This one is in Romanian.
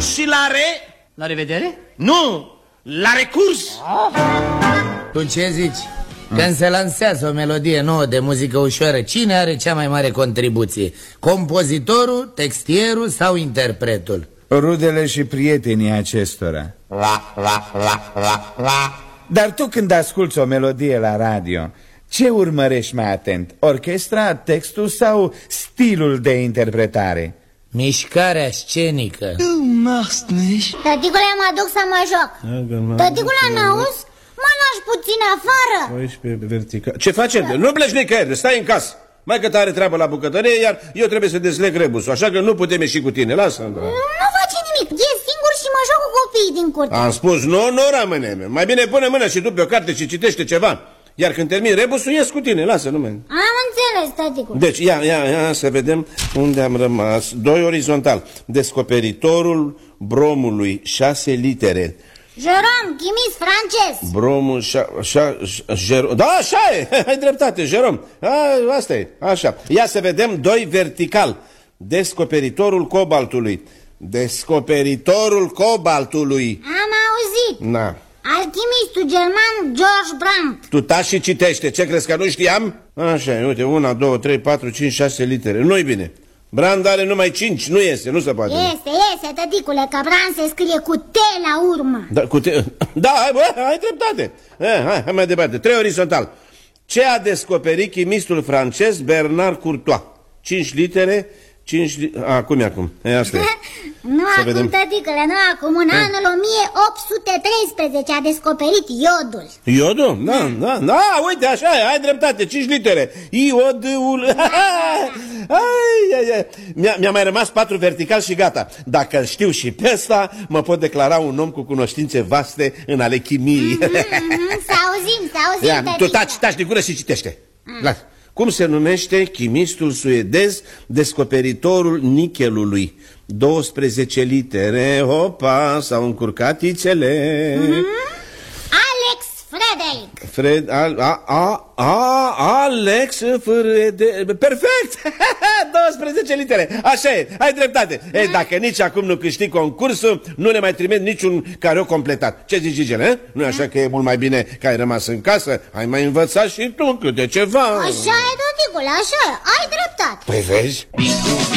și la La revedere? Nu, la recurs. Tu ce zici? Când se lansează o melodie nouă de muzică ușoară, cine are cea mai mare contribuție? Compozitorul, textierul sau interpretul? Rudele și prietenii acestora. Dar tu când asculți o melodie la radio, ce urmărești mai atent? Orchestra, textul sau stilul de interpretare? Mișcarea scenică. Tăticule, mă duc să mă joc. Tăticule, n-auzi? Mă lași puțin afară. 12 vertical. Ce facem? Nu pleci nicăieri, stai în casă. Mai că are treabă la bucătărie, iar eu trebuie să desleg rebusul, așa că nu putem ieși cu tine. Lasă-mi. Nu face nimic, e singur și mă joc cu copiii din curte. Am spus, nu rămâne. Mai bine pune mâna și tu pe o carte și citește ceva. Iar când termin rebusul, ies cu tine, lasă, nu mă. Am înțeles, tăticule. Deci, ia să vedem unde am rămas. 2 orizontal. Descoperitorul bromului, 6 litere. Jerome, chimist francez. Bromul, Jerome. Da, așa e, ai dreptate, Jerome. Asta e, așa. Ia să vedem 2 vertical. Descoperitorul cobaltului. Descoperitorul cobaltului. Am auzit. Na. Alchimistul german George Brandt. Tu taci și citește, ce crezi că nu știam? Așa e, uite, 1, 2, 3, 4, 5, 6 litere. Nu-i bine. Brandt are numai 5, nu iese, nu se poate. Iese, tăticule, că Brandt se scrie cu T la urmă. Da, cu T. Da, ai dreptate. Hai mai departe. 3 orizontal. Ce a descoperit chimistul francez Bernard Courtois? 5 litere, 5 litere... Acum e acum. Asta e. Nu acum, tăticule, nu acum. În anul 1813 a descoperit iodul. Iodul? Da, uite, așa e, ai dreptate, 5 litere. Iodul. Mi-a mai rămas 4 vertical și gata. Dacă îl știu și pe ăsta, mă pot declara un om cu cunoștințe vaste în ale chimiei. Să auzim, tu taci din gură și citește. Cum se numește chimistul suedez descoperitorul nichelului? 12 litere, hopa, s-au încurcat ițele. Alex Frederic. Alex Frederic. Perfect! 12 litere, așa e, ai dreptate. Dacă nici acum nu câștig concursul, nu ne mai trimit niciun care o completat. Ce zici, Gigele? Nu e așa că e mult mai bine că ai rămas în casă? Ai mai învățat și tu câte ceva. Așa e, tăticule, așa e, ai dreptate. Păi vezi?